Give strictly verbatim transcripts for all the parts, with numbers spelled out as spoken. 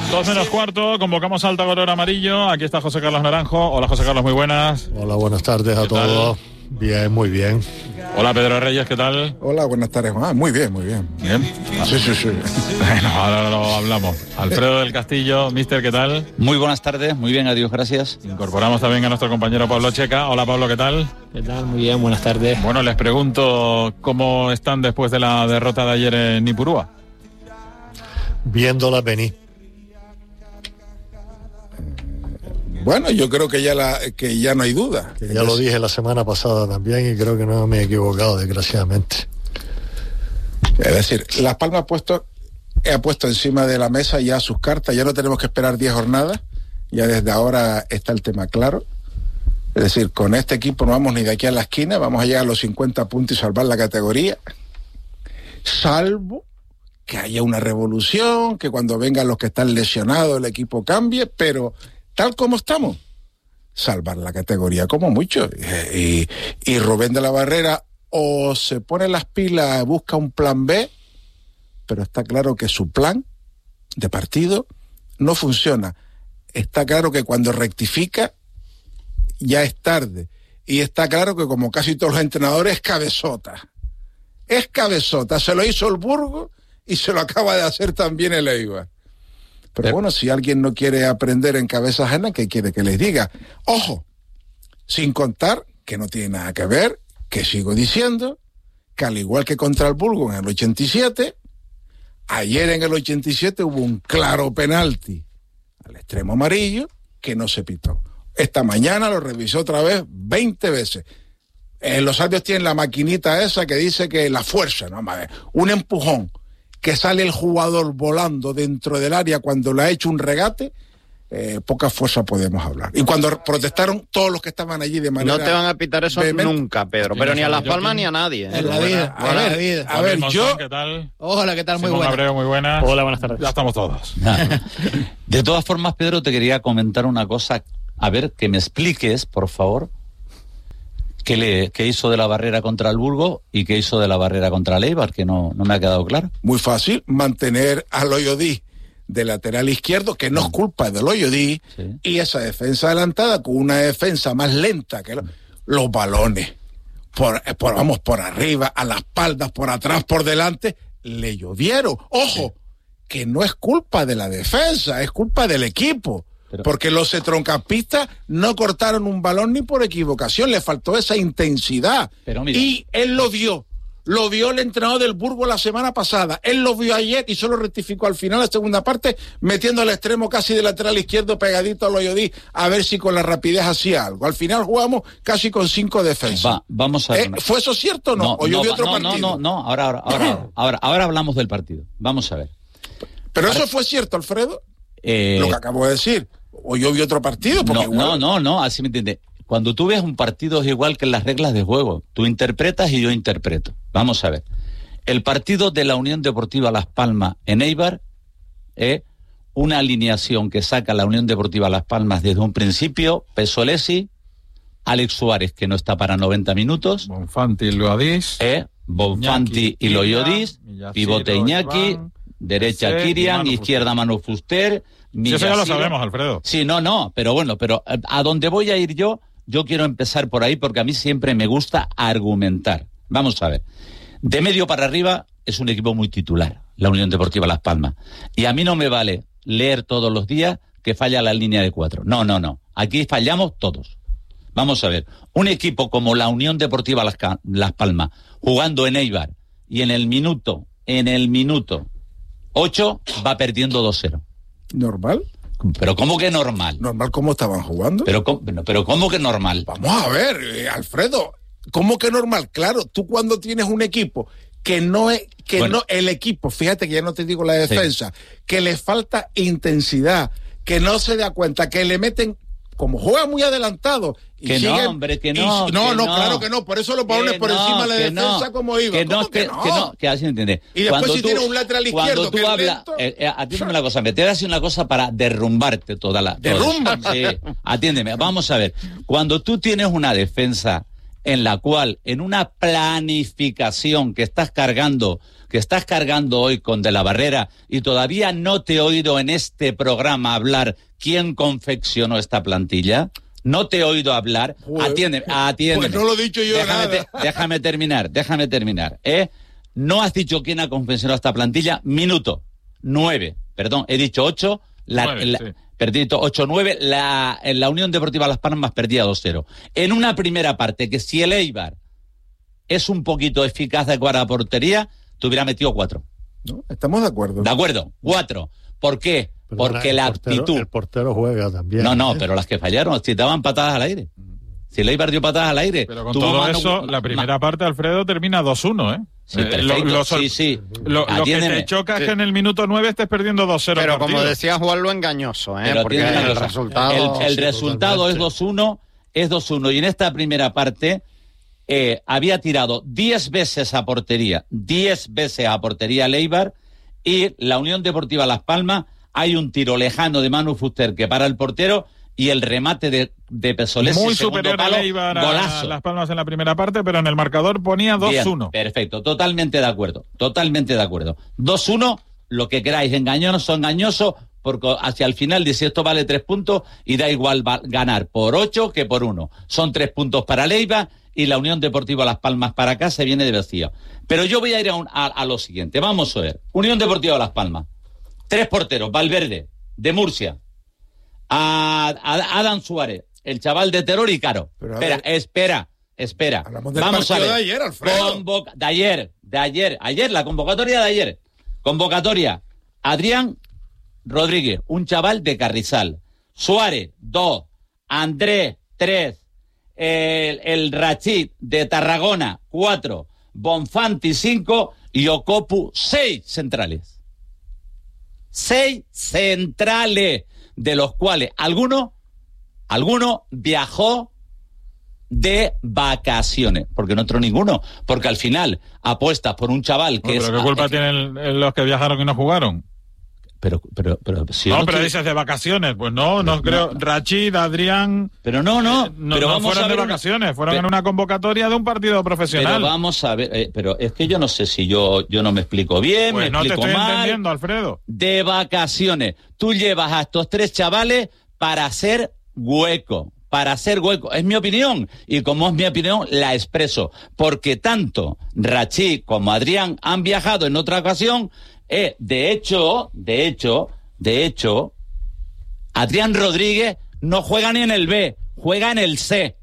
Dos menos cuarto, convocamos al Tagorero Amarillo. Aquí está José Carlos Naranjo. Hola, José Carlos, muy buenas. Hola, buenas tardes a todos. Bien, muy bien. Hola, Pedro Reyes, ¿qué tal? Hola, buenas tardes, Juan. Muy bien, muy bien. Bien. Sí, sí, sí. Bueno, ahora lo hablamos. Alfredo del Castillo, mister, ¿qué tal? Muy buenas tardes, muy bien, adiós, gracias. Incorporamos también a nuestro compañero Pablo Checa. Hola, Pablo, ¿qué tal? ¿Qué tal? Muy bien, buenas tardes. Bueno, les pregunto cómo están después de la derrota de ayer en Nipurúa. Viéndola venir. Bueno, yo creo que ya la que ya no hay duda. Que ya lo dije la semana pasada también y creo que no me he equivocado, desgraciadamente. Es decir, Las Palmas ha puesto, ha puesto encima de la mesa ya sus cartas, ya no tenemos que esperar diez jornadas, ya desde ahora está el tema claro. Es decir, con este equipo no vamos ni de aquí a la esquina, vamos a llegar a los cincuenta puntos y salvar la categoría, salvo que haya una revolución, que cuando vengan los que están lesionados el equipo cambie, pero tal como estamos, salvar la categoría como mucho. Y, y Rubén de la Barrera o se pone las pilas, busca un plan B, pero está claro que su plan de partido no funciona. Está claro que cuando rectifica ya es tarde. Y está claro que, como casi todos los entrenadores, es cabezota. Es cabezota. Se lo hizo el Burgos y se lo acaba de hacer también el Eibar. Pero bueno, si alguien no quiere aprender en cabeza ajena, ¿qué quiere que les diga? Ojo, sin contar que no tiene nada que ver, que sigo diciendo, que al igual que contra el Burgos en el ochenta y siete, ayer en el ochenta y siete hubo un claro penalti al extremo amarillo que no se pitó. Esta mañana lo revisó otra vez veinte veces. Eh, los árbitros tienen la maquinita esa que dice que la fuerza, ¿no? Un empujón, que sale el jugador volando dentro del área cuando le ha hecho un regate, eh, poca fuerza podemos hablar. Y cuando protestaron todos los que estaban allí de manera... No te van a pitar eso vehemente. Nunca, Pedro, pero ni a Las Palmas ni a nadie. En la vida, a ver, la vida. A ver, yo... ¿Qué tal? Hola, ¿qué tal? Muy buenas. Abreu, muy buenas. Hola, buenas tardes. Ya estamos todos. De todas formas, Pedro, te quería comentar una cosa. A ver, que me expliques, por favor, qué, le, qué hizo de la Barrera contra el Burgos y qué hizo de la Barrera contra el Eibar, que no, no me ha quedado claro. Muy fácil, mantener al Oyodí de lateral izquierdo, que no es culpa del Oyodí, sí. Y esa defensa adelantada con una defensa más lenta que lo, los balones, por, por, vamos, por arriba, a las espaldas, por atrás, por delante, le llovieron. Ojo, sí. Que no es culpa de la defensa, es culpa del equipo. Pero, porque los centrocampistas no cortaron un balón ni por equivocación, le faltó esa intensidad. Pero mira, y él lo vio, lo vio el entrenador del Burgos la semana pasada, él lo vio ayer y solo rectificó al final la segunda parte, metiendo al extremo casi de lateral izquierdo pegadito al Oyodí, a ver si con la rapidez hacía algo. Al final jugamos casi con cinco defensas. Va, vamos a ver. ¿Eh? ¿Fue eso cierto o no? no ¿O yo no, vi otro no, partido? No, no, no, ahora, ahora, ahora, ahora, ahora hablamos del partido. Vamos a ver. ¿Pero ahora, eso fue cierto, Alfredo? Eh, lo que acabo de decir. ¿O yo vi otro partido? No, igual... no, no, no, así me entiende. Cuando tú ves un partido es igual que en las reglas de juego. Tú interpretas y yo interpreto. Vamos a ver. El partido de la Unión Deportiva Las Palmas en Eibar es una alineación que saca la Unión Deportiva Las Palmas desde un principio. Pesolesi, Alex Suárez, que no está para noventa minutos. Bonfanti y Loyodis. Eh, Bonfanti y Loyodis. Pivote Iñaki. Iván, derecha Fuster, Kirian, Manu izquierda Fuster. Manu Fuster. Sí, eso ya lo sabemos, Alfredo. Sí, no, no, pero bueno, pero a donde voy a ir yo, yo quiero empezar por ahí porque a mí siempre me gusta argumentar. Vamos a ver. De medio para arriba es un equipo muy titular, la Unión Deportiva Las Palmas. Y a mí no me vale leer todos los días que falla la línea de cuatro. No, no, no. Aquí fallamos todos. Vamos a ver. Un equipo como la Unión Deportiva Las, Las Palmas, jugando en Eibar, y en el minuto, en el minuto ocho, va perdiendo dos cero. ¿Normal? ¿Pero cómo que normal? ¿Normal cómo estaban jugando? ¿Pero, pero cómo que normal? Vamos a ver, eh, Alfredo, ¿cómo que normal? Claro, tú cuando tienes un equipo que no es, que bueno, no, el equipo, fíjate que ya no te digo la defensa, sí. Que le falta intensidad, que no se da cuenta, que le meten, como juega muy adelantado. Y que siguen, no, hombre, que no. Y, no, que no, no, claro que no, por eso los balones por no, encima de la defensa no, como iba. Que no, que, que, no? que no, que así entiendes. Y después cuando si tú, tiene un lateral izquierdo cuando tú que hablas, lento, eh, eh, atiéndeme una cosa, me te voy a decir una cosa para derrumbarte toda la... Derrúmbame. Sí, atiéndeme, vamos a ver. Cuando tú tienes una defensa en la cual, en una planificación que estás cargando, que estás cargando hoy con De la Barrera, y todavía no te he oído en este programa hablar quién confeccionó esta plantilla, no te he oído hablar, Pues, atiéndeme, atiéndeme. Pues no lo he dicho yo déjame, nada. te- déjame terminar, déjame terminar, ¿eh? No has dicho quién ha confeccionado esta plantilla, minuto, nueve, perdón, he dicho ocho, la, Nueve, la- sí. Perdito ocho nueve, la, en la Unión Deportiva Las Palmas perdía dos cero. En una primera parte, que si el Eibar es un poquito eficaz de cara a portería, te hubiera metido cuatro. ¿No? Estamos de acuerdo. ¿De acuerdo? Cuatro. ¿Por qué? Perdona, Porque el la portero- actitud... El portero juega también. No, no, ¿eh? pero las que fallaron, si daban patadas al aire. Si el Eibar dio patadas al aire... Pero con tuvo todo mano- eso, ma- la primera parte, Alfredo, termina dos uno, ¿eh? Sí, Eh, perfecto. lo, lo sor- sí, sí. lo- lo que Atiéndeme. te choca es Sí. que en el minuto nueve estés perdiendo dos cero. Pero el como partido. decía Juan, lo engañoso, ¿eh? Pero Porque tiene una el cosa. resultado... El, el Sí, resultado es totalmente. dos uno, es dos uno. Y en esta primera parte eh, había tirado diez veces a portería, diez veces a portería Eibar, y la Unión Deportiva Las Palmas, hay un tiro lejano de Manu Fuster que para el portero, y el remate de, de Pesolesi, Muy segundo superior palo, a Eibar a golazo. Las Palmas en la primera parte, pero en el marcador ponía dos uno. Bien, perfecto, totalmente de acuerdo, totalmente de acuerdo. dos uno, lo que queráis, engañoso, engañoso, porque hacia el final dice esto vale tres puntos y da igual va- ganar por ocho que por uno. Son tres puntos para Leiva y la Unión Deportiva Las Palmas para acá se viene de vacío. Pero yo voy a ir a, un- a- a lo siguiente, vamos a ver. Unión Deportiva Las Palmas, tres porteros, Valverde, de Murcia, a, a Adán Suárez, el chaval de Terror y Caro. Pero, a Espera, ver. espera, espera. Hablamos del Vamos a partido ver. de ayer, Alfredo. Convoca- de ayer, de ayer, ayer, la convocatoria de ayer. Convocatoria. Adrián Rodríguez, un chaval de Carrizal. Suárez, dos. Andrés, tres. El, el Rachid de Tarragona, cuatro. Bonfanti, cinco. Y Ocopu, seis centrales. Seis centrales, de los cuales alguno, alguno viajó de vacaciones, porque no entró ninguno, porque al final apuestas por un chaval que Bueno, es... pero ¿qué culpa eh, tienen el- los que viajaron y no jugaron? Pero, pero, pero, si yo No, no pero quiero- dices de vacaciones. Pues no, no creo. Rachid, Adrián. pero no, no, eh, no, pero no vamos fueron a de ver una- vacaciones, fueron Pe- en una convocatoria de un partido profesional. Pero vamos a ver, eh, pero es que yo no sé si yo, yo no me explico bien, Pues me no te explico estoy mal. entendiendo, Alfredo. De vacaciones. Tú llevas a estos tres chavales para hacer hueco, para hacer hueco. Es mi opinión, y como es mi opinión, la expreso. Porque tanto Rachid como Adrián han viajado en otra ocasión. Eh, de hecho, de hecho, de hecho, Adrián Rodríguez no juega ni en el B, juega en el C.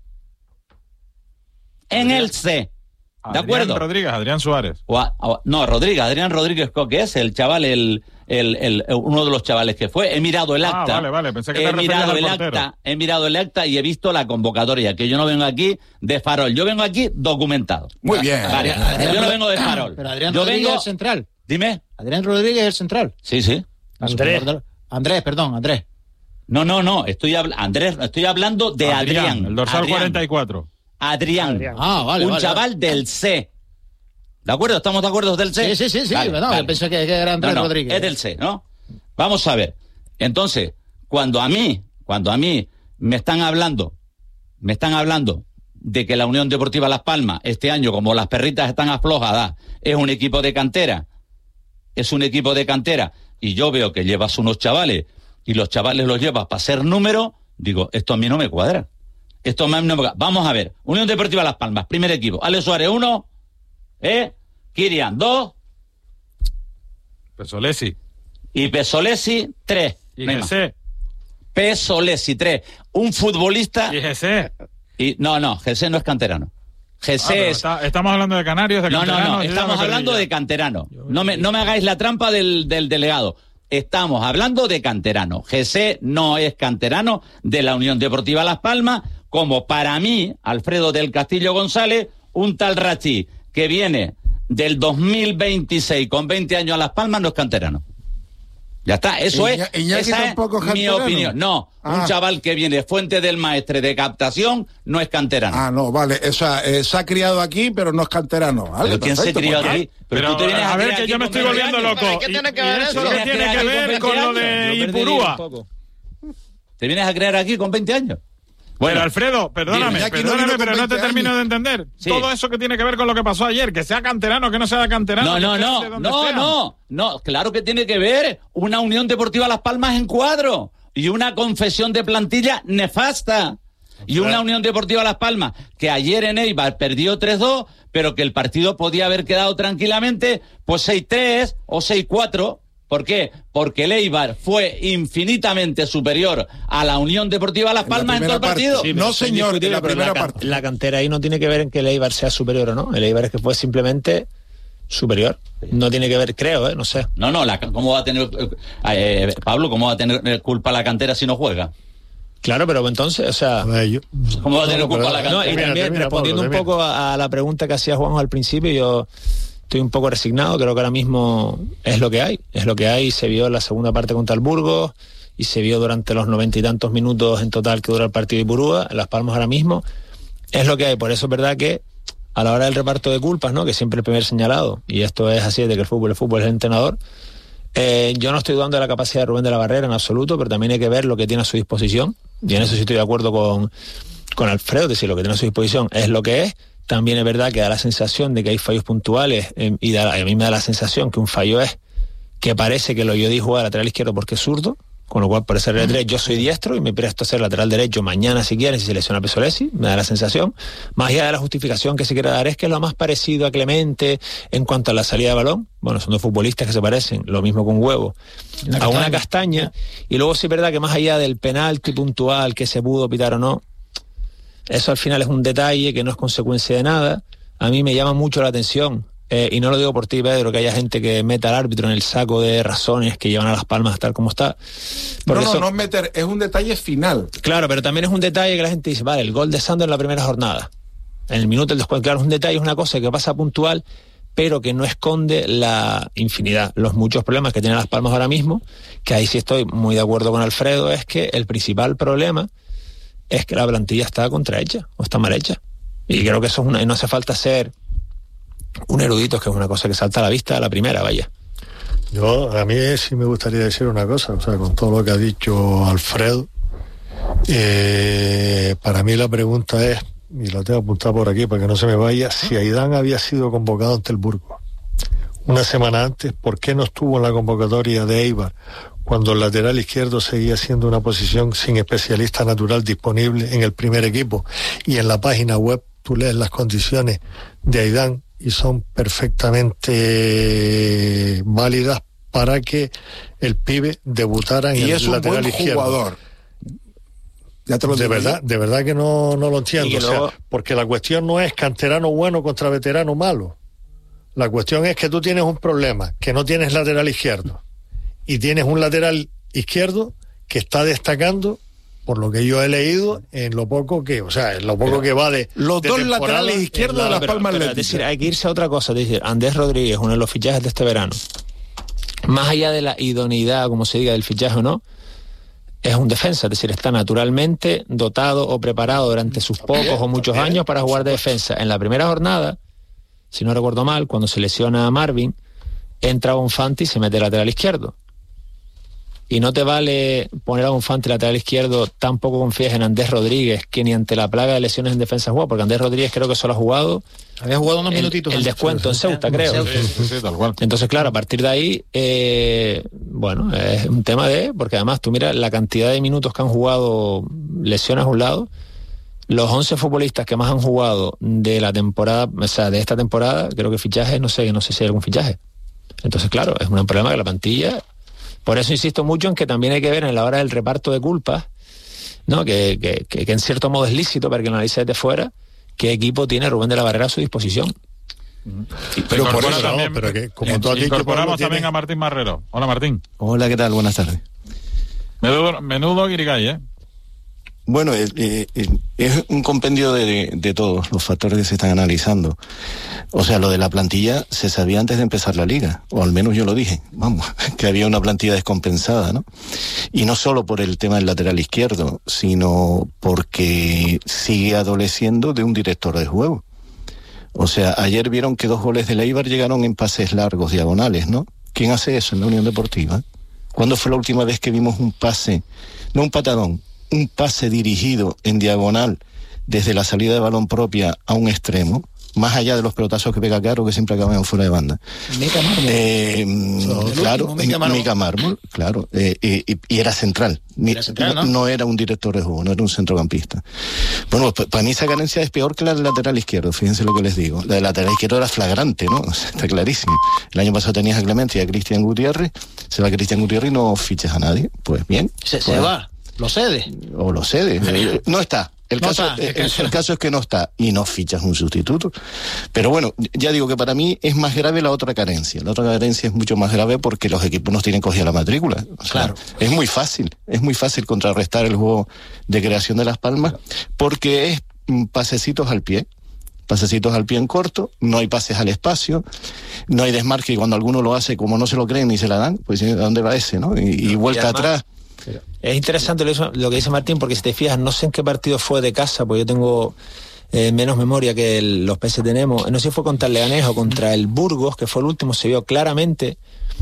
En el C. ¿De Adrián acuerdo? Rodríguez, Adrián Suárez. O a- o- no, Rodríguez, Adrián Rodríguez, ¿qué es? El chaval, el, el, el- uno de los chavales que fue. He mirado el Ah, acta. vale, vale, pensé que te he referías mirado al el portero. acta, he mirado el acta y he visto la convocatoria, que yo no vengo aquí de farol, yo vengo aquí documentado. Muy bien. Vale, Adrián- yo no vengo de farol. Pero Adrián yo Rodríguez vengo... es el central. Dime. Adrián Rodríguez es el central. Sí, sí. Andrés. Andrés, perdón, Andrés. No, no, no, estoy habl- Andrés, estoy hablando de Adrián. El dorsal Adrián. cuarenta y cuatro. Adrián. Adrián. Ah, vale, Un vale, chaval del C. ¿De acuerdo? ¿Estamos de acuerdo del C? Sí, sí, sí, sí. Vale, no, vale. pensé que, que era Andrés No, no, Rodríguez. es del C, ¿no? Vamos a ver. Entonces, cuando a mí, cuando a mí me están hablando, me están hablando de que la Unión Deportiva Las Palmas, este año, como las perritas están aflojadas, es un equipo de cantera, es un equipo de cantera, y yo veo que llevas unos chavales, y los chavales los llevas para ser número, digo, esto a mí no me cuadra. Esto a mí no me cuadra. Vamos a ver. Unión Deportiva Las Palmas, primer equipo. Ale Suárez, uno. ¿Eh? Kirian, dos. Pesolesi. Y Pesolesi, tres. Y Venga. Gese. Pesolesi, tres. Un futbolista... Y Gese. Y, no, no, Gese no es canterano. Ah, Gese pero es... está- estamos hablando de canarios, de No, no, canteranos. no, yo ya estamos me perdí hablando ya. de canterano. No me, no me hagáis la trampa del, del delegado. Estamos hablando de canterano. Gese no es canterano de la Unión Deportiva Las Palmas, como para mí, Alfredo del Castillo González, un tal Rachid que viene del dos mil veintiséis con veinte años a Las Palmas no es canterano. Ya está, eso Iña- es, Iñaki esa es tampoco es mi canterano. opinión. No, un Ah. chaval que viene de Fuente del Maestre de captación no es canterano. Ah, no, vale. O sea, eh, se ha criado aquí, pero no es canterano. Vale, ¿Pero quién se perfecto, crió ¿por qué? aquí? Pero, tú te vienes a ver, criar que aquí yo me con estoy veinte volviendo años. loco. ¿Qué tiene ¿Y- que y ver eso eso? qué Vienes a tiene crear que aquí con ver veinte con lo años. de Yo perdería Ipurúa? un poco. ¿Te vienes a creer aquí con veinte años? Bueno, pero Alfredo, perdóname, Dime, perdóname, no pero no te termino años. de entender. Sí. Todo eso que tiene que ver con lo que pasó ayer, que sea canterano, que no sea canterano. No, no, que sea no, de donde no, sea. no, no, claro que tiene que ver una Unión Deportiva Las Palmas en cuadro y una confesión de plantilla nefasta. Y una Unión Deportiva Las Palmas que ayer en Eibar perdió tres dos, pero que el partido podía haber quedado tranquilamente pues seis tres o seis cuatro. ¿Por qué? Porque el Eibar fue infinitamente superior a la Unión Deportiva Las Palmas en, en todo el partido. Sí, no, señor, en la primera la, parte. La cantera ahí no tiene que ver en que el Eibar sea superior o no. El Eibar es que fue simplemente superior. No tiene que ver, creo, ¿eh? No sé. No, no, la, ¿cómo va a tener... Eh, Pablo, ¿cómo va a tener culpa la cantera si no juega? Claro, pero entonces, o sea... Ver, yo, ¿Cómo va a tener no, culpa pero, la cantera? No, y Termina, también termina, respondiendo Pablo, un poco a, a la pregunta que hacía Juanjo al principio, yo estoy un poco resignado, creo que ahora mismo es lo que hay, es lo que hay, se vio en la segunda parte contra el Burgos y se vio durante los noventa y tantos minutos en total que dura el partido de Ipurúa, en Las Palmas ahora mismo, es lo que hay, por eso es verdad que a la hora del reparto de culpas, ¿no? Que siempre el primer señalado, y esto es así, de que el fútbol, el fútbol es el entrenador. Eh, yo no estoy dudando de la capacidad de Rubén de la Barrera en absoluto, pero también hay que ver lo que tiene a su disposición, y en eso sí estoy de acuerdo con, con Alfredo, es decir, lo que tiene a su disposición es lo que es. También es verdad que da la sensación de que hay fallos puntuales, eh, y da, a mí me da la sensación que un fallo es que parece que lo yo di jugar a lateral izquierdo porque es zurdo, con lo cual por ser lateral yo soy diestro y me presto a ser lateral derecho mañana si quieren, si se lesiona Pesolesi, me da la sensación. Más allá de la justificación que se quiere dar es que es lo más parecido a Clemente en cuanto a la salida de balón. Bueno, son dos futbolistas que se parecen, lo mismo con Huevo, a una castaña. Y luego sí es verdad que más allá del penalti puntual que se pudo pitar o no, eso al final es un detalle que no es consecuencia de nada. A mí me llama mucho la atención, eh, y no lo digo por ti, Pedro, que haya gente que meta al árbitro en el saco de razones que llevan a Las Palmas a estar como está. No, no, eso, no es meter, es un detalle final. Claro, pero también es un detalle que la gente dice, vale, el gol de Sandro en la primera jornada, en el minuto del descuento, claro, es un detalle, es una cosa que pasa puntual, pero que no esconde la infinidad, los muchos problemas que tiene Las Palmas ahora mismo, que ahí sí estoy muy de acuerdo con Alfredo, es que el principal problema es que la plantilla está contrahecha o está mal hecha. Y creo que eso es una, y no hace falta ser un erudito, que es una cosa que salta a la vista a la primera, vaya. yo, a mí sí me gustaría decir una cosa, o sea, con todo lo que ha dicho Alfredo, eh, para mí la pregunta es, y lo tengo apuntado por aquí para que no se me vaya, si Aidán había sido convocado ante el Burgos una semana antes, ¿por qué no estuvo en la convocatoria de Eibar cuando el lateral izquierdo seguía siendo una posición sin especialista natural disponible en el primer equipo? Y en la página web tú lees las condiciones de Aidán y son perfectamente válidas para que el pibe debutara en y el es un lateral buen izquierdo. Jugador. Ya te lo de digo verdad, yo. de verdad que no, no lo entiendo. O sea, luego... porque la cuestión no es canterano bueno contra veterano malo. La cuestión es que tú tienes un problema, que no tienes lateral izquierdo. Y tienes un lateral izquierdo que está destacando, por lo que yo he leído, en lo poco que, o sea, en lo poco que va de Los de dos temporada, laterales izquierdos en de Las Pero- Palmas pero, Atlético. es decir, hay que irse a otra cosa, es decir, Andrés Rodríguez, uno de los fichajes de este verano, más allá de la idoneidad, como se diga, del fichaje o no, es un defensa, es decir, está naturalmente dotado o preparado durante sus pocos o muchos años para jugar de defensa. En la primera jornada, si no recuerdo mal, cuando se lesiona a Marvin, entra Bonfanti y se mete lateral izquierdo. Y no te vale poner a Bonfanti lateral izquierdo, tampoco confías en Andrés Rodríguez, que ni ante la plaga de lesiones en defensa jugó, porque Andrés Rodríguez creo que solo ha jugado Había jugado unos el, minutitos. el descuento en Ceuta, creo. Sí, sí, sí, tal cual. Entonces, claro, a partir de ahí, eh, bueno, es un tema de... Porque además, tú miras la cantidad de minutos que han jugado lesiones a un lado, los once futbolistas que más han jugado de la temporada, o sea, de esta temporada, creo que fichajes, no sé, no sé si hay algún fichaje. Entonces, claro, es un problema que la plantilla... Por eso insisto mucho en que también hay que ver en la hora del reparto de culpas, ¿no? Que, que, que, que en cierto modo es lícito para que lo analice desde fuera, qué equipo tiene Rubén de la Barrera a su disposición. Pero por eso no, también, pero que, como tú has dicho, incorporamos Pablo, también tiene... a Martín Marrero. Hola, Martín. Hola, ¿qué tal? Buenas tardes. Menudo, menudo guirigay, ¿eh? Bueno, eh, eh, eh, es un compendio de, de todos los factores que se están analizando. O sea, lo de la plantilla se sabía antes de empezar la liga, o al menos yo lo dije, vamos, que había una plantilla descompensada, ¿no? Y no solo por el tema del lateral izquierdo, sino porque sigue adoleciendo de un director de juego. O sea, ayer vieron que dos goles de Eibar llegaron en pases largos, diagonales, ¿no? ¿Quién hace eso en la Unión Deportiva? ¿Cuándo fue la última vez que vimos un pase, no un patadón, un pase dirigido en diagonal desde la salida de balón propia a un extremo, más allá de los pelotazos que pega Caro, que siempre acaban fuera de banda. Mica Mármol. Eh, so, claro, Mica Mármol, Mica Mármol, claro, eh, y, y era central. Era central ¿no? ¿no? no era un director de juego, no era un centrocampista. Bueno, pues, para mí esa carencia es peor que la del lateral izquierdo, fíjense lo que les digo. La del lateral izquierdo era flagrante, ¿no? O sea, está clarísimo. El año pasado tenías a Clemente y a Cristian Gutiérrez, se va Cristian Gutiérrez y no fichas a nadie. Pues bien. Se, pues, se va, lo cede. O lo cede. No está. El, no caso, está, el, el caso es que no está y no fichas un sustituto. Pero bueno, ya digo que para mí es más grave la otra carencia. La otra carencia es mucho más grave porque los equipos no tienen cogida la matrícula. O sea, claro. Es muy fácil, es muy fácil contrarrestar el juego de creación de Las Palmas porque es pasecitos al pie. Pasecitos al pie en corto, no hay pases al espacio, no hay desmarque y cuando alguno lo hace, como no se lo creen ni se la dan, pues ¿a dónde va ese, no? Y, y vuelta y además, atrás. Pero es interesante lo que dice Martín, porque si te fijas, no sé en qué partido fue de casa, porque yo tengo eh, menos memoria que el, los peces tenemos. No sé si fue contra el Leganés o contra el Burgos, que fue el último, se vio claramente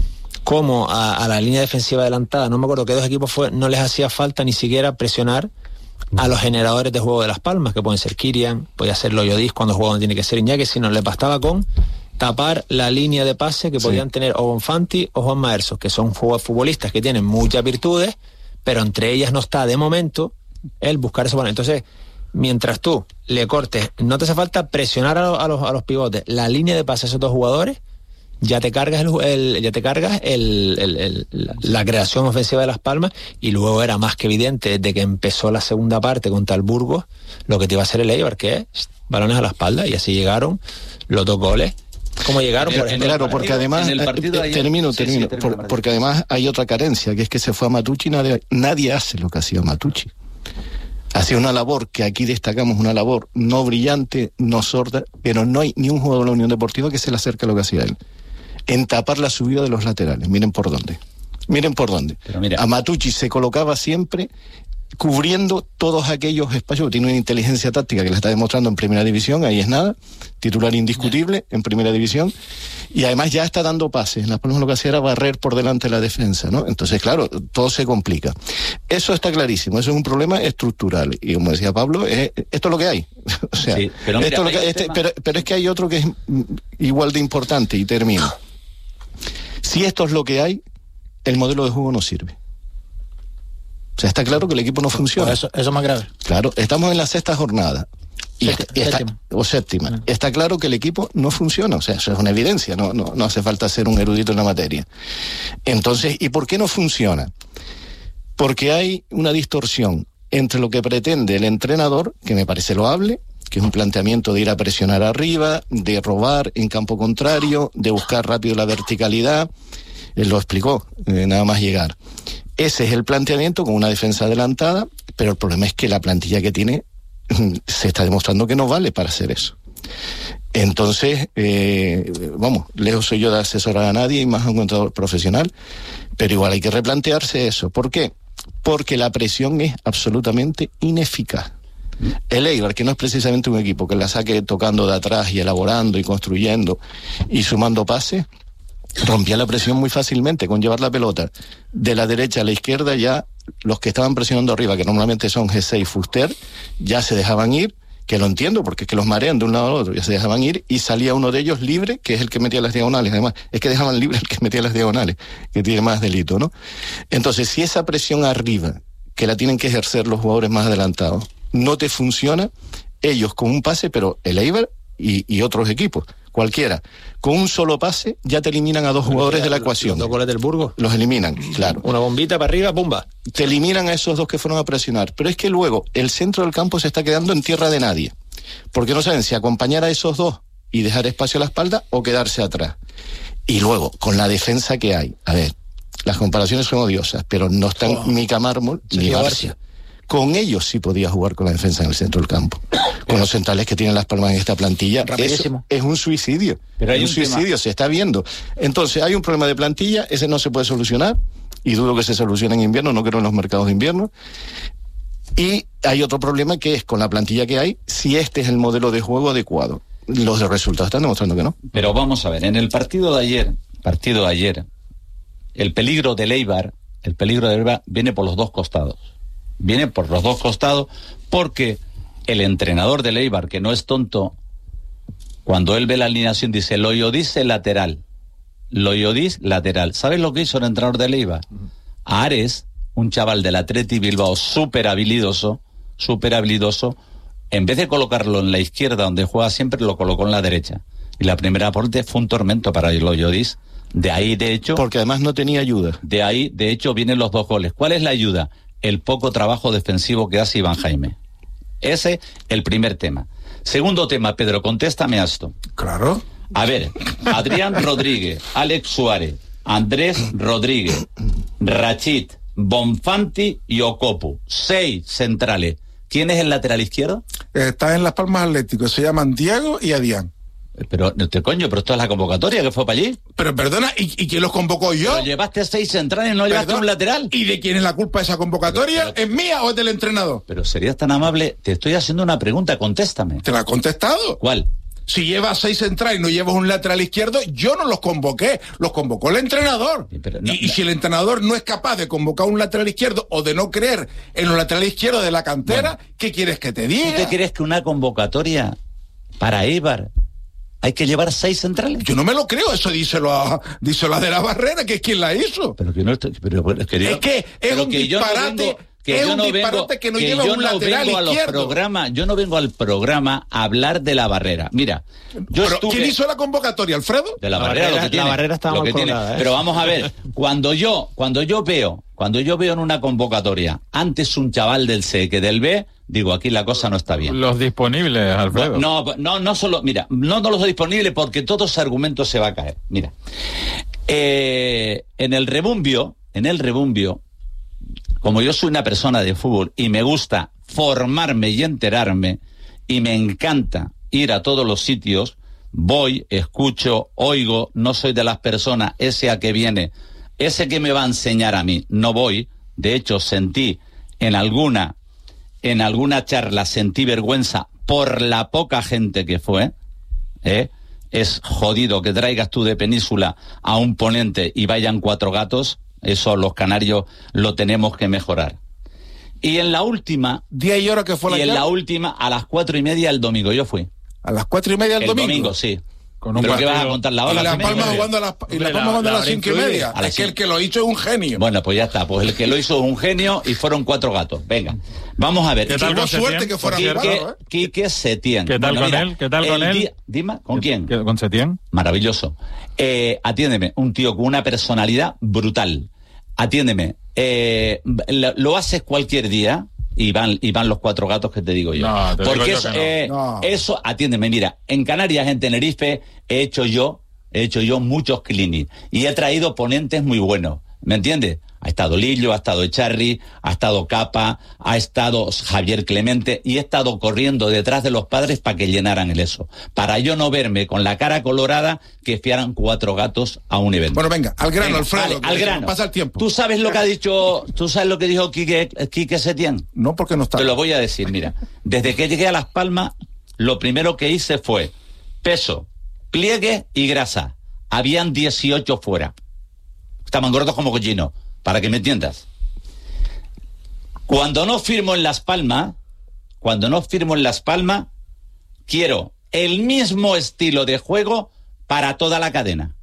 cómo a, a la línea defensiva adelantada, no me acuerdo qué dos equipos fue, no les hacía falta ni siquiera presionar a los generadores de juego de Las Palmas, que pueden ser Kirian, podía ser Loyodis cuando juega donde tiene que ser Iñaki, sino les bastaba con tapar la línea de pase que sí. podían tener o Bonfanti o Juan Maerso, que son futbolistas que tienen muchas virtudes, pero entre ellas no está de momento el buscar ese balón. Entonces, mientras tú le cortes, no te hace falta presionar a los, a los, a los pivotes, la línea de pase a esos dos jugadores, ya te cargas el, el ya te cargas el, el, el, la, la creación ofensiva de Las Palmas, y luego era más que evidente desde que empezó la segunda parte contra el Burgos lo que te iba a hacer el Eibar, que es balones a la espalda, y así llegaron los dos goles. ¿Cómo llegaron? Por ejemplo, claro, porque además, eh, ayer, termino, sí, termino, sí, por, porque además hay otra carencia, que es que se fue a Matucci y nadie, nadie hace lo que hacía Matucci. Hacía una labor que aquí destacamos, una labor no brillante, no sorda, pero no hay ni un jugador de la Unión Deportiva que se le acerque a lo que hacía él. En tapar la subida de los laterales, miren por dónde. Miren por dónde. A Matucci se colocaba siempre cubriendo todos aquellos espacios. Tiene una inteligencia táctica que la está demostrando en Primera División, ahí es nada, titular indiscutible en Primera División, y además ya está dando pases. Las Palmas lo que hacía era barrer por delante la defensa, ¿no? Entonces, claro, todo se complica. Eso está clarísimo, eso es un problema estructural, y como decía Pablo, es, esto es lo que hay. O sea, sí, pero, mira, esto es lo que, este, pero, pero es que hay otro que es igual de importante, y termino. Si esto es lo que hay, el modelo de juego no sirve. O sea, está claro que el equipo no funciona. Pues eso, eso es más grave. Claro, estamos en la sexta jornada. Y Sexta, está, y está, séptima. O séptima. Uh-huh. Está claro que el equipo no funciona. O sea, eso es una evidencia. No, no, no hace falta ser un erudito en la materia. Entonces, ¿y por qué no funciona? Porque hay una distorsión entre lo que pretende el entrenador, que me parece loable, que es un planteamiento de ir a presionar arriba, de robar en campo contrario, de buscar rápido la verticalidad. Él lo explicó, eh, nada más llegar. Ese es el planteamiento con una defensa adelantada, pero el problema es que la plantilla que tiene se está demostrando que no vale para hacer eso. Entonces, eh, vamos, lejos soy yo de asesorar a nadie y más a un contador profesional, pero igual hay que replantearse eso. ¿Por qué? Porque la presión es absolutamente ineficaz. El Eibar, que no es precisamente un equipo que la saque tocando de atrás y elaborando y construyendo y sumando pases, rompía la presión muy fácilmente con llevar la pelota de la derecha a la izquierda. Ya los que estaban presionando arriba, que normalmente son G seis y Fuster, ya se dejaban ir, que lo entiendo porque es que los marean de un lado al otro, ya se dejaban ir y salía uno de ellos libre, que es el que metía las diagonales. Además, es que dejaban libre el que metía las diagonales, que tiene más delito, ¿no? Entonces, si esa presión arriba, que la tienen que ejercer los jugadores más adelantados, no te funciona, ellos con un pase, pero el Eibar y, y otros equipos, cualquiera, con un solo pase ya te eliminan a dos jugadores de la ecuación. Los dos goles del Burgos. Los eliminan, claro. Una bombita para arriba, ¡pumba! Te eliminan a esos dos que fueron a presionar. Pero es que luego el centro del campo se está quedando en tierra de nadie. Porque no saben si acompañar a esos dos y dejar espacio a la espalda o quedarse atrás. Y luego, con la defensa que hay, a ver, las comparaciones son odiosas, pero no están oh. Mica Mármol ni Barcia. Con ellos sí podía jugar con la defensa en el centro del campo. Con los centrales que tienen Las Palmas en esta plantilla, eso es un suicidio. Pero hay un, un suicidio, tema. Se está viendo. Entonces, hay un problema de plantilla, ese no se puede solucionar, y dudo que se solucione en invierno, no creo en los mercados de invierno. Y hay otro problema que es con la plantilla que hay, si este es el modelo de juego adecuado. Los resultados están demostrando que no. Pero vamos a ver, en el partido de ayer, partido de ayer, el peligro del Eibar, el peligro del Eibar viene por los dos costados. viene por los dos costados, porque el entrenador del Eibar, que no es tonto, cuando él ve la alineación dice, Loyodis lateral, Loyodis lateral. ¿Sabes lo que hizo el entrenador del Eibar? A Ares, un chaval del Atleti Bilbao súper habilidoso, súper habilidoso, en vez de colocarlo en la izquierda donde juega siempre, lo colocó en la derecha. Y la primera parte fue un tormento para Loyodis. De ahí, de hecho... Porque además no tenía ayuda. De ahí, de hecho, vienen los dos goles. ¿Cuál es la ayuda? El poco trabajo defensivo que hace Iván Jaime. Ese, el primer tema. Segundo tema, Pedro, contéstame a esto. Claro. A ver, Adrián Rodríguez, Alex Suárez, Andrés Rodríguez, Rachid, Bonfanti y Ocopu. Seis centrales. ¿Quién es el lateral izquierdo? Está en Las Palmas Atlético, se llaman Diego y Adrián. Pero, no te coño, pero esto es la convocatoria que fue para allí. Pero perdona, ¿y, y quién los convocó yo? Pero llevaste seis centrales y no llevaste un lateral. ¿Y de quién es la culpa de esa convocatoria? Pero, pero, ¿Es mía o es del entrenador? Pero serías tan amable, te estoy haciendo una pregunta, contéstame. ¿Te la he contestado? ¿Cuál? Si llevas seis centrales y no llevas un lateral izquierdo, yo no los convoqué, los convocó el entrenador. Sí, pero no, y, y no. si el entrenador no es capaz de convocar un lateral izquierdo o de no creer en los laterales izquierdos de la cantera, bueno, ¿qué quieres que te diga? ¿Tú te crees que una convocatoria para Eibar hay que llevar seis centrales? Yo no me lo creo, eso díselo a, díselo a De la Barrera, que es quien la hizo. Pero que no estoy, pero, pero, que yo, es que es un que disparate. Yo no vengo, que es yo un no disparate vengo, que no que lleva yo un no lateral vengo a los izquierdo. programas, yo no vengo al programa a hablar de la Barrera. Mira, yo pero estuve... ¿quién hizo la convocatoria, Alfredo? De la, la Barrera, Barrera, lo que tiene, la Barrera estaba lo que mal tiene. colgada, ¿eh? Pero vamos a ver, cuando yo, cuando yo veo, cuando yo veo en una convocatoria antes un chaval del C que del B, digo, aquí la cosa no está bien. Los disponibles, Alfredo. No, no, no, no solo, mira, no, no los disponibles porque todo ese argumento se va a caer. Mira, eh, en el rebumbio, en el rebumbio, como yo soy una persona de fútbol y me gusta formarme y enterarme y me encanta ir a todos los sitios, voy, escucho, oigo, no soy de las personas, ese a que viene, ese que me va a enseñar a mí, no voy. De hecho, sentí en alguna, en alguna charla, sentí vergüenza por la poca gente que fue, ¿eh? Es jodido que traigas tú de Península a un ponente y vayan cuatro gatos. Eso los canarios lo tenemos que mejorar. Y en la última... Día y hora que fue la Y en llave. la última, a las cuatro y media el domingo, yo fui. A las cuatro y media del El domingo. domingo, sí. Con un ¿Pero qué partido- vas a contar la hora? Y la las cinco y Palma media? jugando a las, y la Hombre, Palma la- jugando a la las hora cinco y influye. media. A las Es que el cinco. que lo hizo es un genio. Bueno, pues ya está. Pues el que lo hizo es un genio y fueron cuatro gatos. Venga, vamos a ver. ¿Qué tal Tuvo con suerte Setién? que fuera Por Navarro, Quique, ¿eh? Quique Setién. ¿Qué tal Bueno, con mira, él? ¿Qué tal con el él? día- Dime, ¿con quién? ¿Qué- ¿Con Setién? Maravilloso. Eh, atiéndeme, un tío con una personalidad brutal. Atiéndeme. Eh, lo, lo haces cualquier día y van, y van los cuatro gatos que te digo yo. No, te digo Porque yo eso, que no. eh, No. eso, atiéndeme, mira, en Canarias, en Tenerife, he hecho yo, he hecho yo muchos clinics y he traído ponentes muy buenos. ¿Me entiendes? Ha estado Lillo, ha estado Echarri, ha estado Capa, ha estado Javier Clemente y he estado corriendo detrás de los padres para que llenaran el eso. Para yo no verme con la cara colorada que fiaran cuatro gatos a un evento. Bueno, venga, al grano, Venga, Alfredo. vale, que al se nos grano. Pasa el tiempo. ¿Tú sabes lo que ha dicho, tú sabes lo que dijo Quique, Quique Setién? No, porque no está. Te lo voy a decir, mira. Desde que llegué a Las Palmas, lo primero que hice fue peso, pliegue y grasa. Habían dieciocho fuera. Estaban gordos como cochinos, para que me entiendas. Cuando no firmo en Las Palmas, cuando no firmo en Las Palmas, quiero el mismo estilo de juego para toda la cadena.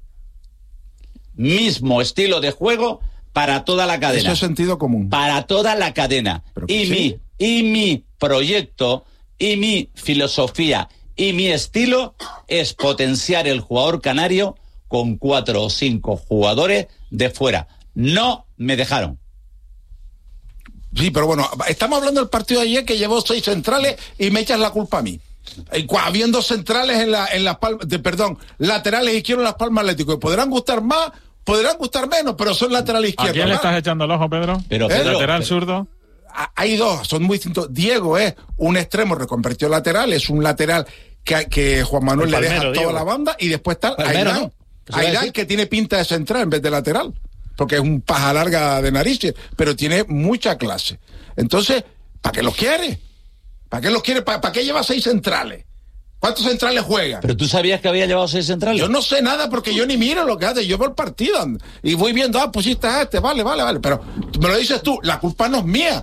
Mismo estilo de juego para toda la cadena. Eso es sentido común. Para toda la cadena. Pero que Y sí. mi, y mi proyecto, y mi filosofía, y mi estilo es potenciar el jugador canario con cuatro o cinco jugadores de fuera. No me dejaron. Sí, pero bueno, estamos hablando del partido de ayer que llevó seis centrales y me echas la culpa a mí. Eh, cua- Habiendo centrales en, la, en las palmas, de, perdón, laterales izquierdos en Las Palmas Atlético, que podrán gustar más, podrán gustar menos, pero son laterales ¿A izquierdos. quién le ¿verdad? estás echando el ojo, Pedro? Pero, ¿Eh? Pedro, ¿Lateral pero- zurdo? A- Hay dos, son muy distintos. Diego es un extremo reconvertido lateral, es un lateral que, que Juan Manuel El le deja Palmero, toda Diego. la banda, y después está Palmero, Aidán. ¿no? Eso iba a Aidán, decir. que tiene pinta de central en vez de lateral, porque es un paja larga de narices, pero tiene mucha clase. Entonces, ¿para qué los quiere? ¿Para qué los quiere? ¿Para, para qué lleva seis centrales? ¿Cuántos centrales juega? Pero tú sabías que había llevado seis centrales. Yo no sé nada porque yo ni miro lo que hace, yo veo el partido y voy viendo, ah, pusiste a este, vale, vale, vale, pero me lo dices tú, la culpa no es mía.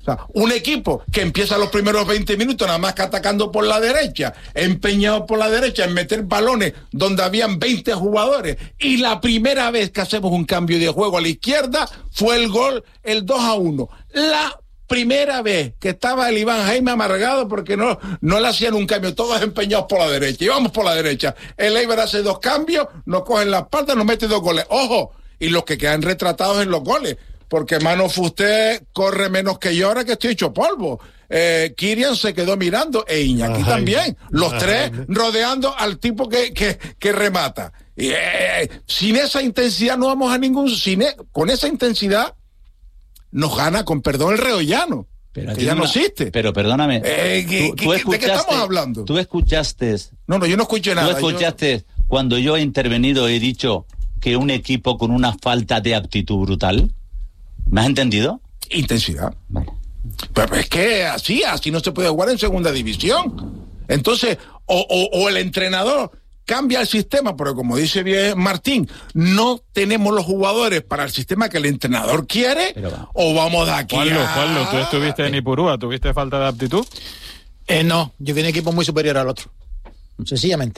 O sea, un equipo que empieza los primeros veinte minutos nada más que atacando por la derecha, empeñado por la derecha en meter balones donde habían veinte jugadores, y la primera vez que hacemos un cambio de juego a la izquierda fue el gol, el dos a uno. La primera vez que estaba el Iván Jaime amargado porque no, no le hacían un cambio, todos empeñados por la derecha, y vamos por la derecha. El Eibar hace dos cambios, nos cogen la espalda, nos mete dos goles. ¡Ojo! Y los que quedan retratados en los goles. Porque Mano Fusté corre menos que yo ahora que estoy hecho polvo. Eh, Kirian se quedó mirando, e Iñaki Ay, también. Los Ay, tres rodeando al tipo que, que, que remata. Y, eh, sin esa intensidad no vamos a ningún... Sin, con esa intensidad nos gana, con perdón, el Reollano. Pero que ya una, no existe. Pero perdóname. Eh, ¿qué, ¿tú, tú ¿De qué estamos hablando? Tú escuchaste... No, no, yo no escuché nada. Tú escuchaste yo... cuando yo he intervenido he dicho que un equipo con una falta de aptitud brutal... ¿Me has entendido? Intensidad. Vale. Pero es que así, así no se puede jugar en segunda división. Entonces, o, o, o el entrenador cambia el sistema, porque como dice bien Martín, no tenemos los jugadores para el sistema que el entrenador quiere, Pero, o vamos de aquí Juanlo, a... Juanlo, ¿tú estuviste en Ipurúa? ¿Tuviste falta de aptitud? Eh, no, yo vi un equipo muy superior al otro. Sencillamente.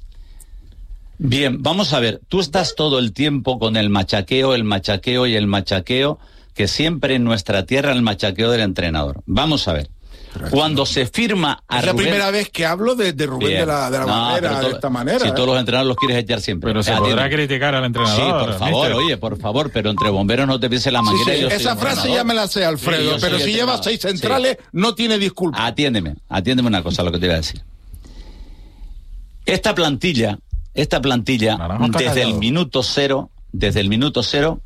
Bien, vamos a ver, tú estás todo el tiempo con el machaqueo, el machaqueo y el machaqueo, que siempre en nuestra tierra el machaqueo del entrenador. Vamos a ver, cuando se firma a Es la Rubén... primera vez que hablo de, de Rubén Bien. de la, de la no, manera, de esta manera. Si ¿eh? todos los entrenadores los quieres echar siempre. Pero se Atiende. podrá criticar al entrenador. Sí, por favor, mister. oye, por favor, pero entre bomberos no te pienses la manguera. Sí, sí, esa frase ya me la sé, Alfredo, sí, pero si lleva seis centrales, sí. no tiene disculpa. Atiéndeme, atiéndeme una cosa, lo que te iba a decir. Esta plantilla... Esta plantilla, desde callado. el minuto cero, desde el minuto cero,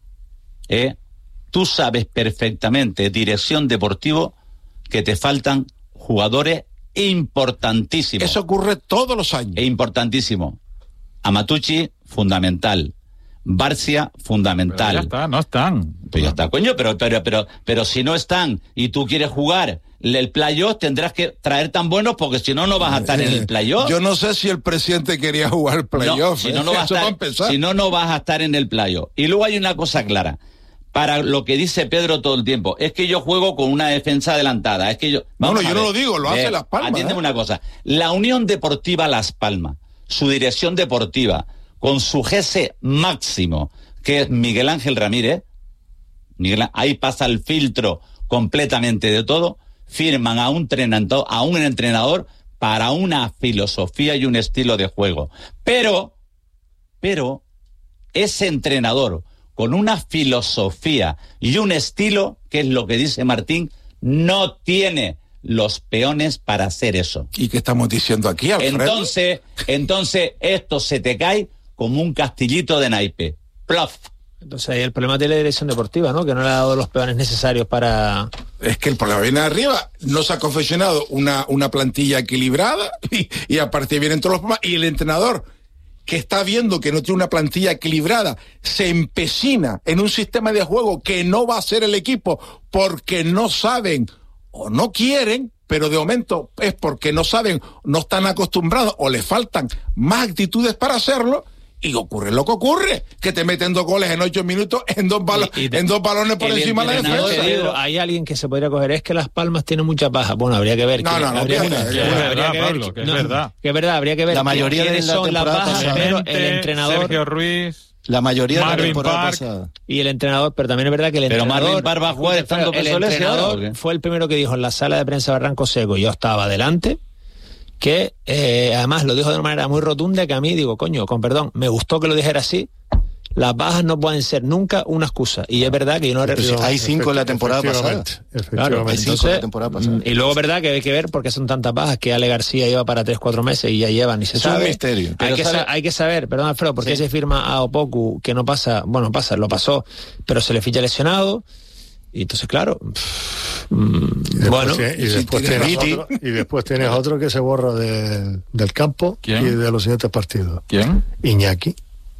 eh, tú sabes perfectamente, dirección deportivo, que te faltan jugadores importantísimos. Eso ocurre todos los años. E importantísimo. Amatucci, fundamental. Barcia, fundamental. Pero ya está, no están. Pues ya está, coño, pero, pero, pero, pero si no están y tú quieres jugar el playoff, tendrás que traer tan buenos porque si no, no vas a estar en el playoff. Yo no sé si el presidente quería jugar el playoff. No, si no, no vas a estar, si no, no vas a estar en el playoff. Y luego hay una cosa clara. Para lo que dice Pedro todo el tiempo, es que yo juego con una defensa adelantada. Es que yo. No, no, yo no lo digo, lo hace eh, Las Palmas. Atiéndeme ¿eh? una cosa. La Unión Deportiva Las Palmas, su dirección deportiva, con su jefe máximo, que es Miguel Ángel Ramírez, Miguel, ahí pasa el filtro completamente de todo, firman a un entrenador, a un entrenador para una filosofía y un estilo de juego. Pero, pero, ese entrenador con una filosofía y un estilo, que es lo que dice Martín, no tiene los peones para hacer eso. ¿Y qué estamos diciendo aquí, Alfredo? Entonces, entonces esto se te cae como un castillito de naipe. Plof. Entonces ahí el problema tiene la dirección deportiva, ¿no? Que no le ha dado los peones necesarios para... Es que el problema viene de arriba. No se ha confeccionado una, una plantilla equilibrada y, y a partir vienen todos los problemas. Y el entrenador, que está viendo que no tiene una plantilla equilibrada, se empecina en un sistema de juego que no va a ser el equipo porque no saben o no quieren, pero de momento es porque no saben, no están acostumbrados o les faltan más actitudes para hacerlo. Y ocurre lo que ocurre, que te meten dos goles en ocho minutos en dos, balo- y, y de, en dos balones por encima de la defensa. Digo, hay alguien que se podría coger, es que Las Palmas tiene mucha paja. Bueno, habría que ver. No, que, no, no, habría, que, que, que, que, que, habría que ver. Pablo, que es no, verdad. Que es verdad, habría que ver. La mayoría de la son las bajas, pero el entrenador. Sergio Ruiz. La mayoría Marvin de la temporada Park, pasada. Y el entrenador, pero también es verdad que el pero entrenador... Marvin Park va a jugar estando el entrenador fue el primero que dijo en la sala de prensa de Barranco Seco, yo estaba adelante, que eh, además lo dijo de una manera muy rotunda, que a mí, digo, coño, con perdón, me gustó que lo dijera así, las bajas no pueden ser nunca una excusa. Y es verdad que yo no... Pues hay cinco en la temporada pasada. Claro, hay cinco en la temporada pasada. Y luego es verdad que hay que ver por qué son tantas bajas, que Ale García lleva para tres, cuatro meses y ya lleva, ni se es sabe. Es un misterio. Hay que, sa- hay que saber, perdón Alfredo, por qué sí. se firma a Opoku, que no pasa, bueno, pasa, lo pasó, pero se le ficha lesionado. Y entonces, claro, pff, mmm, y bueno. Tiene, y, después si tienes otro, y después tienes otro que se borra de, del campo. ¿Quién? Y de los siguientes partidos. ¿Quién? Iñaki.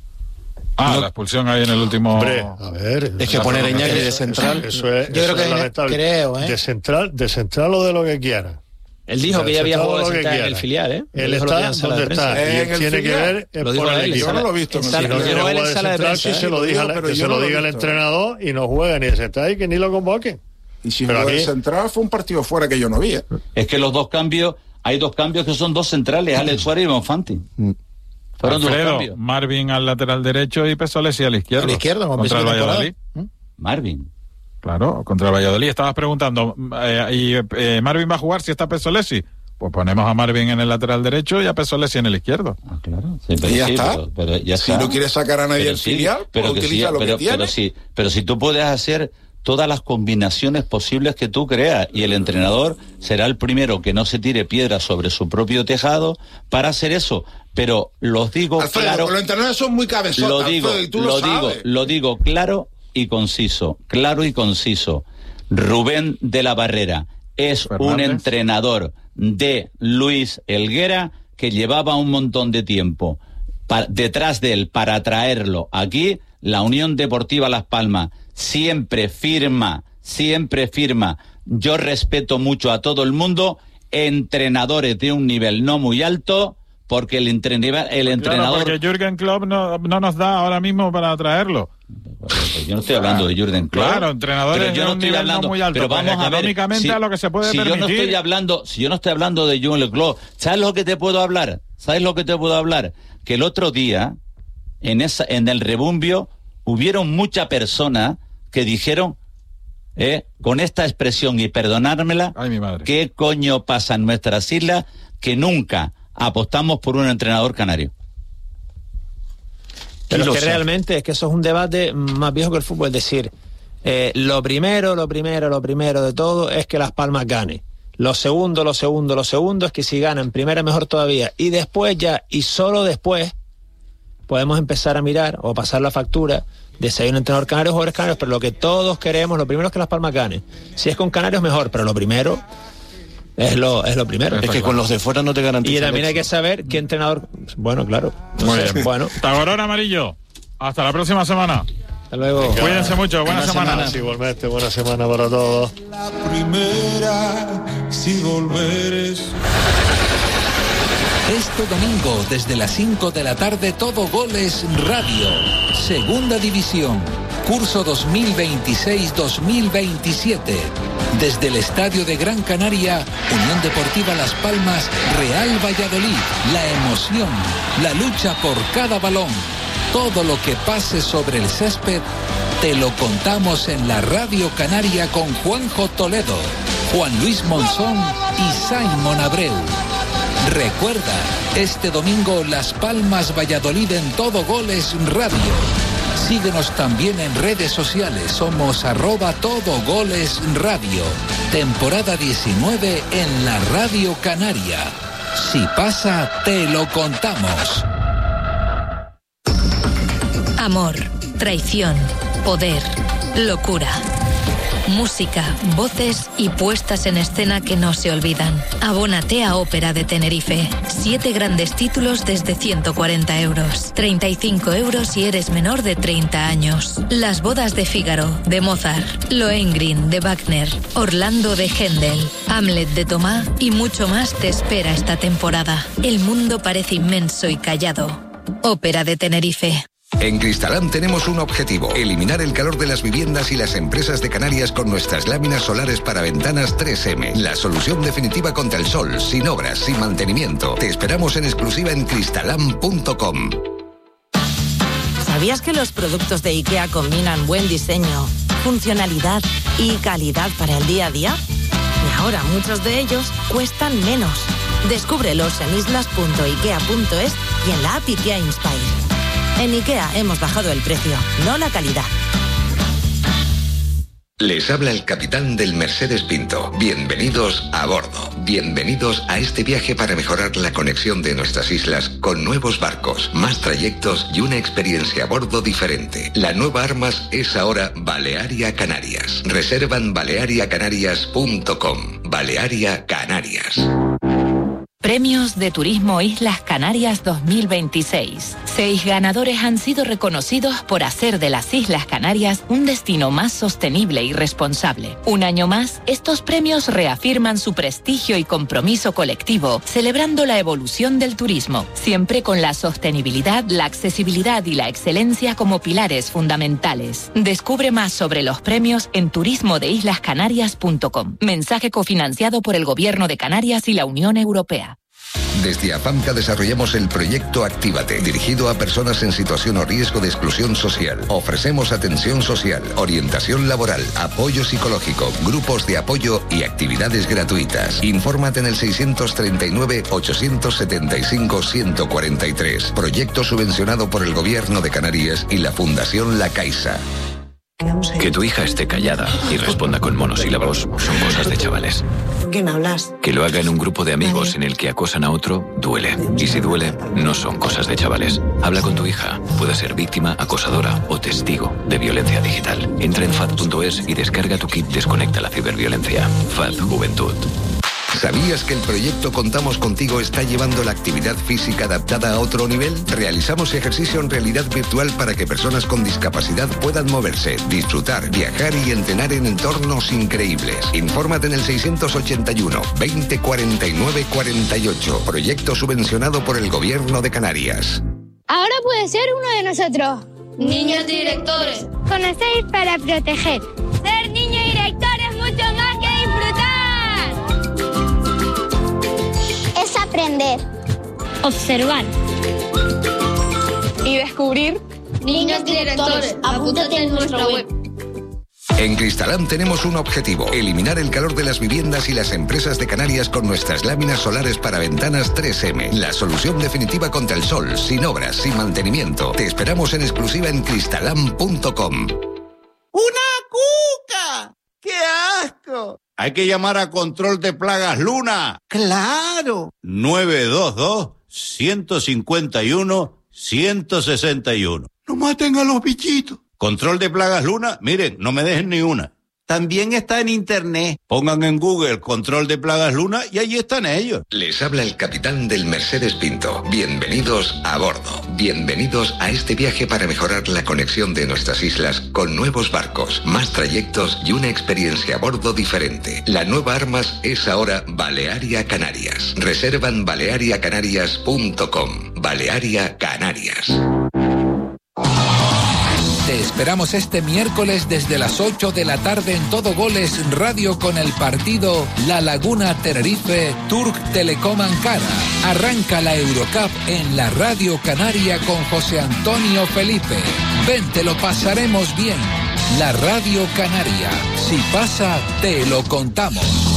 Ah, no. La expulsión ahí en el último... Hombre, a ver... Es que poner a Iñaki de central... Eso, eso es, yo eso creo es que lamentable. Creo, ¿eh? De central, de central o de lo que quiera. Él dijo de que ya había jugado de en el filial, ¿eh? Él está donde está. Y él tiene que ver lo dijo por el él, equipo. Yo no lo he visto. Si no quiere jugar de central, que se lo diga, que se lo diga el entrenador y no juega ni de central y que ni lo convoquen. Y si jugó de central fue un partido fuera que yo no vi. ¿eh? Es que los dos cambios, hay dos cambios que son dos centrales, Alex Suárez y Bonfanti. Mm. Fueron Alfredo, dos cambios. Marvin al lateral derecho y Pesolesi al izquierdo. Al izquierdo, contra el Valladolid. ¿Mm? Marvin. Claro, contra el Valladolid. Estabas preguntando, eh, ¿y eh, Marvin va a jugar si está Pesolesi? Pues ponemos a Marvin en el lateral derecho y a Pesolesi en el izquierdo. Ah, claro. Sí, pero y ya sí, está. Pero, pero ya si está. no quieres sacar a nadie pero del sí, filial, pero pues que utiliza sí, lo pero, que tiene. Pero sí, pero si tú puedes hacer todas las combinaciones posibles que tú creas, y el entrenador será el primero que no se tire piedras sobre su propio tejado para hacer eso. Pero los digo Alfredo, claro. Los entrenadores son muy cabezones, Lo digo, Alfredo, y tú lo, lo digo, sabes. lo digo claro y conciso, claro y conciso. Rubén de la Barrera es Fernández. un entrenador de Luis Helguera que llevaba un montón de tiempo pa- detrás de él para traerlo aquí. La Unión Deportiva Las Palmas siempre firma, siempre firma. Yo respeto mucho a todo el mundo, entrenadores de un nivel no muy alto, porque el, entrenador, el entrenador... Claro, porque Jürgen Klopp no, no nos da ahora mismo para traerlo. Yo no estoy hablando de Jürgen Klopp. Claro, entrenadores pero yo no de un estoy nivel hablando, no muy alto. Pero pues vamos a ver, económicamente si, a lo que se puede si permitir. Yo no estoy hablando, si yo no estoy hablando de Jürgen Klopp, ¿sabes lo que te puedo hablar? ¿Sabes lo que te puedo hablar? Que el otro día, en esa, en el rebumbio, hubieron muchas personas que dijeron, eh, con esta expresión, y perdonármela, Ay, mi madre. ¿qué coño pasa en nuestras islas que nunca apostamos por un entrenador canario? Pero es que sabe? realmente es que eso es un debate más viejo que el fútbol. Es decir, eh, lo primero, lo primero, lo primero de todo es que Las Palmas gane. Lo segundo, lo segundo, lo segundo es que si ganan primera mejor todavía. Y después ya, y solo después, podemos empezar a mirar o pasar la factura de si hay un entrenador canario o jugadores canarios. Pero lo que todos queremos, lo primero es que Las Palmas gane. Si es con canarios mejor, pero lo primero es lo, es lo primero. Es que con los de fuera no te garantizan. Y también hay que saber qué entrenador... Bueno, claro. Muy bien. Bueno. Taborón Amarillo. Hasta la próxima semana. Hasta luego. Venga. Cuídense mucho. Buena, buena semana. semana. Igualmente, buena semana para todos. La primera, si volveres. Este domingo, desde las cinco de la tarde, Todo Goles Radio. Segunda División. Curso dos mil veintiséis dos mil veintisiete. Desde el Estadio de Gran Canaria, Unión Deportiva Las Palmas, Real Valladolid. La emoción, la lucha por cada balón. Todo lo que pase sobre el césped, te lo contamos en la Radio Canaria con Juanjo Toledo, Juan Luis Monzón y Simon Abreu. Recuerda, este domingo Las Palmas Valladolid en Todo Goles Radio. Síguenos también en redes sociales, somos arroba Todo Goles Radio. Temporada diecinueve en la Radio Canaria. Si pasa, te lo contamos. Amor, traición, poder, locura. Música, voces y puestas en escena que no se olvidan. Abónate a Ópera de Tenerife. Siete grandes títulos desde ciento cuarenta euros. treinta y cinco euros si eres menor de treinta años. Las bodas de Fígaro, de Mozart. Lohengrin, de Wagner. Orlando, de Händel. Hamlet, de Tomás y mucho más te espera esta temporada. El mundo parece inmenso y callado. Ópera de Tenerife. En Cristalam tenemos un objetivo: eliminar el calor de las viviendas y las empresas de Canarias con nuestras láminas solares para ventanas tres eme. La solución definitiva contra el sol, sin obras, sin mantenimiento. Te esperamos en exclusiva en cristalam punto com. ¿Sabías que los productos de IKEA combinan buen diseño, funcionalidad y calidad para el día a día? Y ahora muchos de ellos cuestan menos. Descúbrelos en islas punto ikea punto es y en la app IKEA Inspire. En IKEA hemos bajado el precio, no la calidad. Les habla el capitán del Mercedes Pinto. Bienvenidos a bordo. Bienvenidos a este viaje para mejorar la conexión de nuestras islas con nuevos barcos, más trayectos y una experiencia a bordo diferente. La nueva Armas es ahora Balearia Canarias. Reservan balearia canarias punto com. Balearia Canarias. Premios de Turismo Islas Canarias dos mil veintiséis. Seis ganadores han sido reconocidos por hacer de las Islas Canarias un destino más sostenible y responsable. Un año más, estos premios reafirman su prestigio y compromiso colectivo, celebrando la evolución del turismo, siempre con la sostenibilidad, la accesibilidad y la excelencia como pilares fundamentales. Descubre más sobre los premios en turismo de islas canarias punto com. Mensaje cofinanciado por el Gobierno de Canarias y la Unión Europea. Desde AFAMCA desarrollamos el proyecto Actívate, dirigido a personas en situación o riesgo de exclusión social. Ofrecemos atención social, orientación laboral, apoyo psicológico, grupos de apoyo y actividades gratuitas. Infórmate en el seiscientos treinta y nueve, ochocientos setenta y cinco, ciento cuarenta y tres. Proyecto subvencionado por el Gobierno de Canarias y la Fundación La Caixa. Que tu hija esté callada y responda con monosílabos son cosas de chavales. ¿Con quién hablas? Que lo haga en un grupo de amigos en el que acosan a otro, duele. Y si duele, no son cosas de chavales. Habla con tu hija. Puede ser víctima, acosadora o testigo de violencia digital. Entra en F A D punto es y descarga tu kit Desconecta la ciberviolencia. F A D Juventud. ¿Sabías que el proyecto Contamos Contigo está llevando la actividad física adaptada a otro nivel? Realizamos ejercicio en realidad virtual para que personas con discapacidad puedan moverse, disfrutar, viajar y entrenar en entornos increíbles. Infórmate en el seiscientos ochenta y uno, veinte, cuarenta y nueve, cuarenta y ocho. Proyecto subvencionado por el Gobierno de Canarias. Ahora puede ser uno de nosotros. Niños directores. Conocer para proteger. Ser niño director es mucho más que disfrutar. Es aprender, observar y descubrir. Niños directores, apúntate en nuestra web. En Cristalam tenemos un objetivo: eliminar el calor de las viviendas y las empresas de Canarias con nuestras láminas solares para ventanas tres eme. La solución definitiva contra el sol, sin obras, sin mantenimiento. Te esperamos en exclusiva en cristalam punto com. ¡Una cuca! ¡Qué asco! Hay que llamar a Control de Plagas Luna. ¡Claro! nueve dos dos, uno cinco uno, uno seis uno. ¡No maten a los bichitos! Control de Plagas Luna, miren, no me dejen ni una. También está en internet. Pongan en Google Control de Plagas Luna y ahí están ellos. Les habla el capitán del Mercedes Pinto. Bienvenidos a bordo. Bienvenidos a este viaje para mejorar la conexión de nuestras islas con nuevos barcos, más trayectos y una experiencia a bordo diferente. La nueva Armas es ahora Balearia Canarias. Reserva en balearia canarias punto com. Balearia Canarias. Te esperamos este miércoles desde las ocho de la tarde en Todo Goles Radio con el partido La Laguna Tenerife Turk Telecom Ankara. Arranca la Eurocup en la Radio Canaria con José Antonio Felipe. Ven, te lo pasaremos bien. La Radio Canaria. Si pasa, te lo contamos.